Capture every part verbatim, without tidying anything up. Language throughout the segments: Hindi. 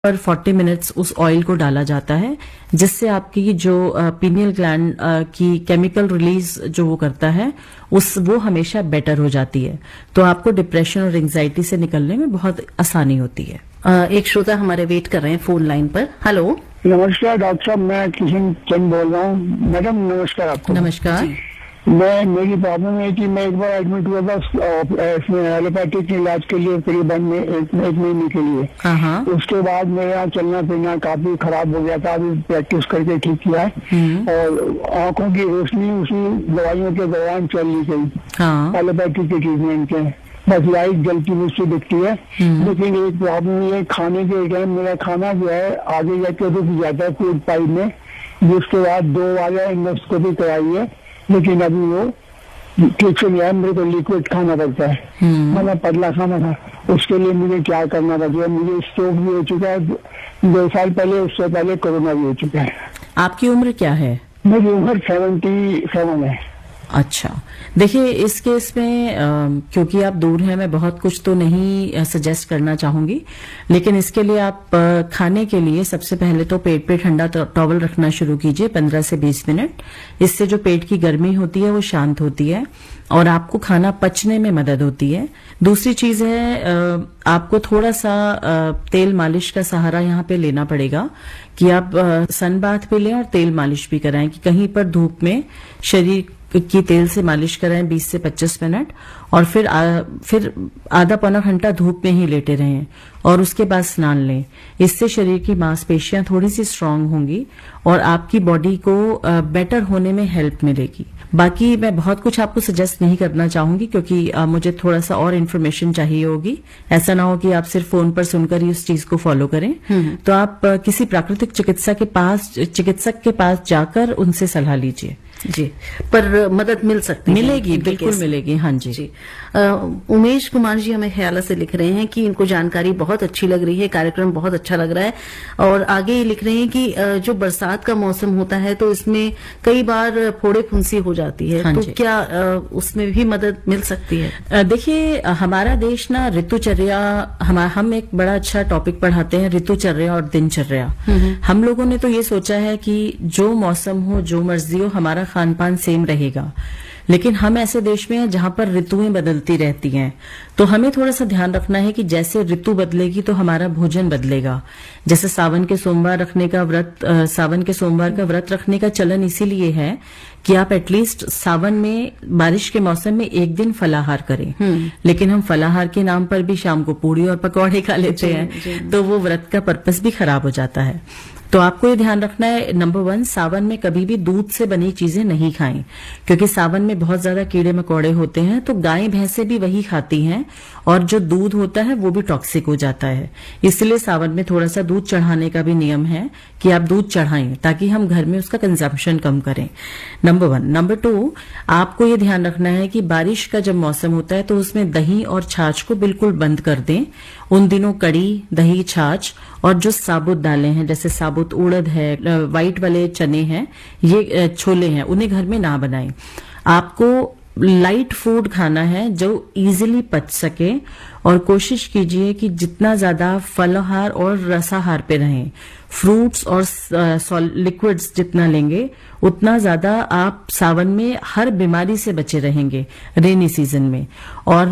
पर चालीस मिनट्स उस ऑयल को डाला जाता है, जिससे आपकी जो पीनियल ग्लैंड की केमिकल रिलीज जो वो करता है उस वो हमेशा बेटर हो जाती है। तो आपको डिप्रेशन और एंजाइटी से निकलने में बहुत आसानी होती है। आ, एक श्रोता हमारे वेट कर रहे हैं फोन लाइन पर। हेलो, नमस्कार डॉक्टर साहब, मैं किशन चंद बोल रहा हूँ। मैडम नमस्कार आपको। नमस्कार। मैं मेरी प्रॉब्लम है कि मैं एक बार एडमिट हुआ था इसमें एलोपैथिक इलाज के लिए करीबन में एक, एक महीने के लिए। हाँ। उसके बाद मेरा चलना फिरना काफी खराब हो गया था। अभी प्रैक्टिस करके ठीक किया है और आंखों की रोशनी उसी दवाइयों के दौरान चली गई। हाँ। एलोपैथिक के ट्रीटमेंट के बस लाइट जलती मुझसे दिखती है। लेकिन एक प्रॉब्लम ये खाने के टाइम मेरा खाना जो है आगे जाके रुक जाता है फूड पाइप में, जिसके बाद दो वाला एंडोस्कोपी कराई है, लेकिन अभी वो ठीक से नहीं है। मेरे को लिक्विड खाना पड़ता है, मतलब पतला खाना था। उसके लिए मुझे क्या करना पड़ेगा? मुझे स्ट्रोक भी हो चुका है दो साल पहले, उससे पहले कोरोना भी हो चुका है। आपकी उम्र क्या है? मेरी उम्र सेवेंटी सेवन है। अच्छा, देखिए इस केस में आ, क्योंकि आप दूर हैं, मैं बहुत कुछ तो नहीं सजेस्ट करना चाहूंगी, लेकिन इसके लिए आप आ, खाने के लिए सबसे पहले तो पेट पे ठंडा टॉवल रखना शुरू कीजिए पंद्रह से बीस मिनट। इससे जो पेट की गर्मी होती है वो शांत होती है और आपको खाना पचने में मदद होती है। दूसरी चीज है, आ, आपको थोड़ा सा आ, तेल मालिश का सहारा यहाँ पे लेना पड़ेगा कि आप सन बाथ भी लें और तेल मालिश भी कराएं, कि कहीं पर धूप में शरीर की तेल से मालिश कराएं बीस से पच्चीस मिनट और फिर आ, फिर आधा पौना घंटा धूप में ही लेटे रहें और उसके बाद स्नान लें। इससे शरीर की मांसपेशियां थोड़ी सी स्ट्रांग होंगी और आपकी बॉडी को बेटर होने में हेल्प मिलेगी। बाकी मैं बहुत कुछ आपको सजेस्ट नहीं करना चाहूंगी क्योंकि आ, मुझे थोड़ा सा और इन्फॉर्मेशन चाहिए होगी। ऐसा ना हो कि आप सिर्फ फोन पर सुनकर ही उस चीज को फॉलो करें। तो आप आ, किसी प्राकृतिक चिकित्सा के पास चिकित्सक के पास जाकर उनसे सलाह लीजिए। जी, पर मदद मिल सकती है? मिलेगी, बिल्कुल मिलेगी। हाँ जी, जी। आ, उमेश कुमार जी हमें ख्याल से लिख रहे हैं कि इनको जानकारी बहुत अच्छी लग रही है, कार्यक्रम बहुत अच्छा लग रहा है और आगे ये लिख रहे हैं कि जो बरसात का मौसम होता है तो इसमें कई बार फोड़े फुंसी हो जाती है। हाँ, तो क्या आ, उसमें भी मदद मिल सकती है? देखिए, हमारा देश ना ऋतुचर्या, हम हम एक बड़ा अच्छा टॉपिक पढ़ाते हैं, ऋतुचर्या और दिनचर्या। हम लोगों ने तो ये सोचा है कि जो मौसम हो, जो मर्जी हो, हमारा खान पान सेम रहेगा, लेकिन हम ऐसे देश में हैं जहां पर ऋतुएं बदलती रहती हैं। तो हमें थोड़ा सा ध्यान रखना है कि जैसे ऋतु बदलेगी तो हमारा भोजन बदलेगा। जैसे सावन के सोमवार रखने का व्रत सावन के सोमवार का व्रत रखने का चलन इसीलिए है कि आप एटलीस्ट सावन में बारिश के मौसम में एक दिन फलाहार करें। लेकिन हम फलाहार के नाम पर भी शाम को पूड़ी और पकौड़े खा लेते हैं, तो वो व्रत का पर्पस भी खराब हो जाता है। तो आपको ये ध्यान रखना है, नंबर वन, सावन में कभी भी दूध से बनी चीजें नहीं खाएं, क्योंकि सावन में बहुत ज्यादा कीड़े मकोड़े होते हैं। तो गाय भैंसे भी वही खाती हैं और जो दूध होता है वो भी टॉक्सिक हो जाता है। इसलिए सावन में थोड़ा सा दूध चढ़ाने का भी नियम है कि आप दूध चढ़ाएं ताकि हम घर में उसका कंजम्पशन कम करें। Number one. नंबर टू, आपको ये ध्यान रखना है कि बारिश का जब मौसम होता है तो उसमें दही और छाछ को बिल्कुल बंद कर दें। उन दिनों कड़ी, दही, छाछ और जो साबुत दालें हैं, जैसे साबुत उड़द है, व्हाइट वाले चने हैं, ये छोले हैं, उन्हें घर में ना बनाएं। आपको लाइट फूड खाना है जो इजीली पच सके और कोशिश कीजिए कि जितना ज्यादा फलाहार और रसाहार पे रहें। फ्रूट्स और लिक्विड्स जितना लेंगे उतना ज्यादा आप सावन में हर बीमारी से बचे रहेंगे रेनी सीजन में। और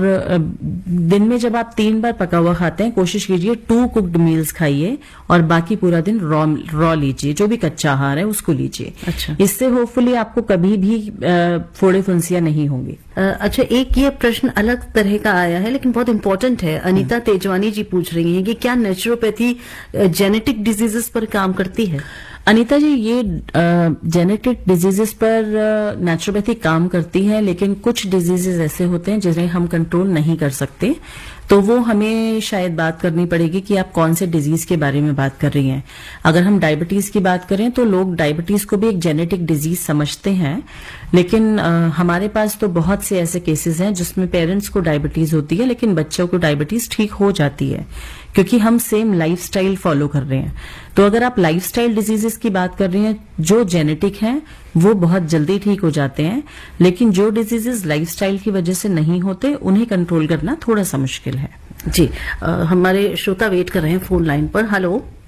दिन में जब आप तीन बार पका हुआ खाते हैं, कोशिश कीजिए टू कुक्ड मील्स खाइए और बाकी पूरा दिन रॉ रॉ लीजिए, जो भी कच्चा आहार है उसको लीजिए। अच्छा। इससे होपफुली आपको कभी भी फोड़े फुंसियां नहीं होंगी। अच्छा, एक ये प्रश्न अलग तरह का आया है लेकिन बहुत इंपॉर्टेंट है। अनीता तेजवानी जी पूछ रही हैं कि क्या नेचुरोपैथी जेनेटिक डिजीजेस पर काम करती है? अनीता जी, ये जेनेटिक डिजीजेस पर नेचुरोपैथी काम करती है, लेकिन कुछ डिजीजेस ऐसे होते हैं जिन्हें हम कंट्रोल नहीं कर सकते। तो वो हमें शायद बात करनी पड़ेगी कि आप कौन से डिजीज के बारे में बात कर रही हैं। अगर हम डायबिटीज की बात करें तो लोग डायबिटीज को भी एक जेनेटिक डिजीज समझते हैं, लेकिन आ, हमारे पास तो बहुत से ऐसे केसेस हैं जिसमें पेरेंट्स को डायबिटीज होती है लेकिन बच्चों को डायबिटीज ठीक हो जाती है, क्योंकि हम सेम लाइफस्टाइल फॉलो कर रहे हैं। तो अगर आप लाइफस्टाइल डिजीजेस की बात कर रहे हैं, जो जेनेटिक हैं वो बहुत जल्दी ठीक हो जाते हैं, लेकिन जो डिजीजेस लाइफस्टाइल की वजह से नहीं होते उन्हें कंट्रोल करना थोड़ा सा मुश्किल है। जी, आ, हमारे श्रोता वेट कर रहे हैं फोन लाइन पर। हेलो